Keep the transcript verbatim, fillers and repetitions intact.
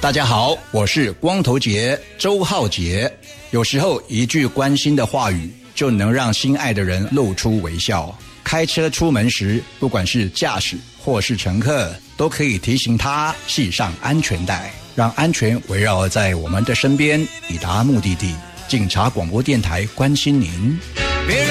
大家好，我是光头节周浩杰。有时候一句关心的话语就能让心爱的人露出微笑。开车出门时，不管是驾驶或是乘客，都可以提醒他系上安全带，让安全围绕在我们的身边，抵达目的地。警察广播电台关心您。